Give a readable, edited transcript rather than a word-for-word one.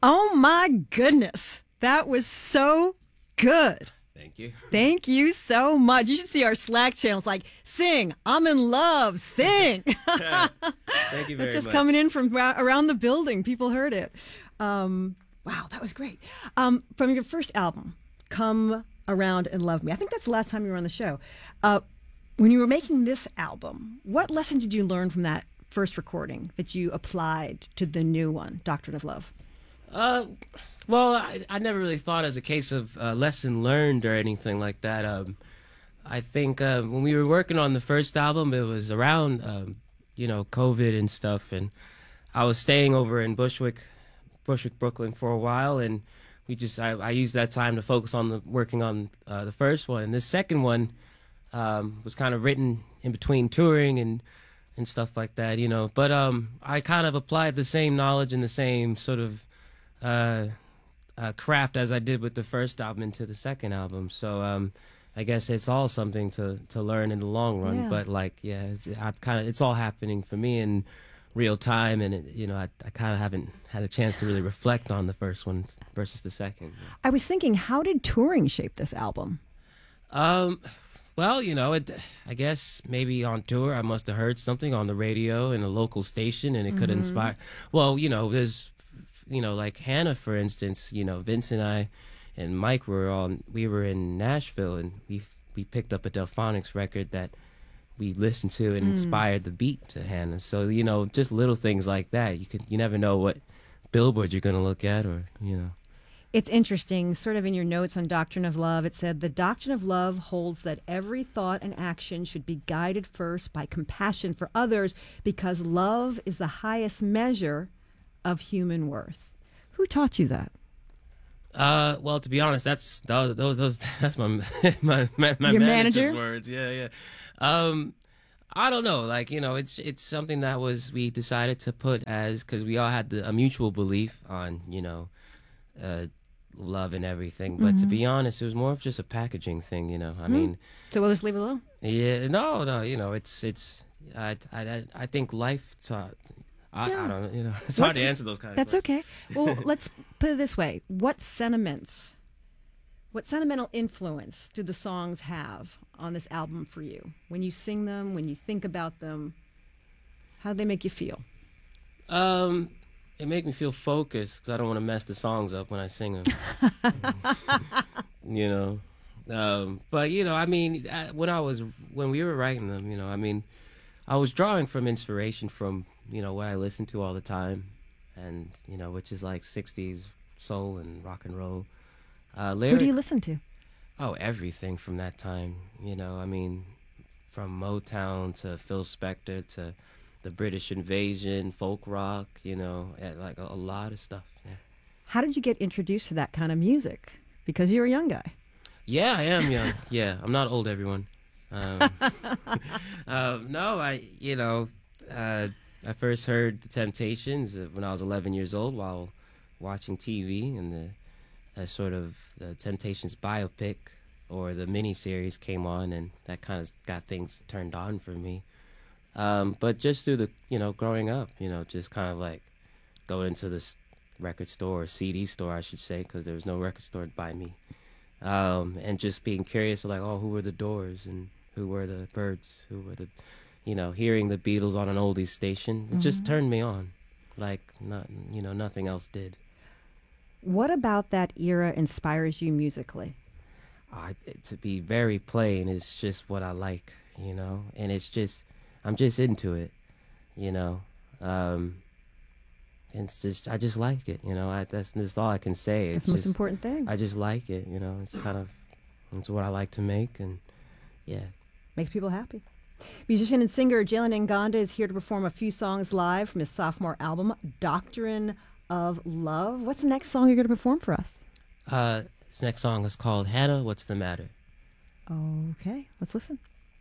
Oh my goodness. That was so good. Thank you. Thank you so much. You should see our Slack channels like, sing, I'm in love, sing. Thank you very It's just much. coming in from around the building. People heard it. Wow, that was great. From your first album, Come Around and Love Me, I think that's the last time you were on the show. When you were making this album, what lesson did you learn from that first recording that you applied to the new one, Doctrine of Love? Well, I never really thought as a case of lesson learned or anything like that. I think when we were working on the first album, it was around, COVID and stuff, and I was staying over in Bushwick, Brooklyn for a while, and I used that time to focus on working on the first one. And this second one was kind of written in between touring and stuff like that, But I kind of applied the same knowledge and the same sort of craft as I did with the first album into the second album. So I guess it's all something to learn in the long run. Yeah. But it's all happening for me in real time, and I kind of haven't had a chance to really reflect on the first one versus the second. I was thinking, how did touring shape this album? Well, I guess maybe on tour I must have heard something on the radio in a local station, and it could inspire. Well, there's, like Hannah, for instance. Vince and I and Mike we were in Nashville, and we picked up a Delphonics record that we listened to and inspired the beat to Hannah. So just little things like that. You never know what billboard you're going to look at, or It's interesting, sort of in your notes on Doctrine of Love, it said, the Doctrine of Love holds that every thought and action should be guided first by compassion for others, because love is the highest measure of human worth. Who taught you that? Well, to be honest, that's my Your manager's manager? words. Yeah. I don't know. It's something that we decided to put because we all had a mutual belief on, love and everything. But to be honest, it was more of just a packaging thing, I mean. So we'll just leave it alone? Yeah, no, I think life taught. I don't know, it's hard to answer those kinds of questions. That's okay. Well, let's put it this way. What sentimental influence do the songs have on this album for you? When you sing them, when you think about them, how do they make you feel? It make me feel focused because I don't want to mess the songs up when I sing them. But I mean, when we were writing them, I mean, I was drawing from inspiration from what I listen to all the time, and which is like 60s soul and rock and roll. Who do you listen to? Oh, everything from that time. I mean, from Motown to Phil Spector to the British Invasion, folk rock, like a lot of stuff. Yeah. How did you get introduced to that kind of music? Because you're a young guy. Yeah, I am young. Yeah, I'm not old, everyone. No, I first heard the Temptations when I was 11 years old while watching TV, and the Temptations biopic or the miniseries came on, and that kind of got things turned on for me. But just through the, growing up, just kind of like going into this record store, or CD store, I should say, because there was no record store by me. And just being curious, like, who were the Doors and who were the Byrds, who were the, hearing the Beatles on an oldies station, it just turned me on, like nothing else did. What about that era inspires you musically? To be very plain, it's just what I like, and it's just, I'm just into it, it's just, I just like it, that's all I can say. That's the most important thing. I just like it, it's what I like to make, and yeah. Makes people happy. Musician and singer Jalen Ngonda is here to perform a few songs live from his sophomore album, Doctrine of Love. What's the next song you're going to perform for us? This next song is called Hannah, What's the Matter? Okay, let's listen.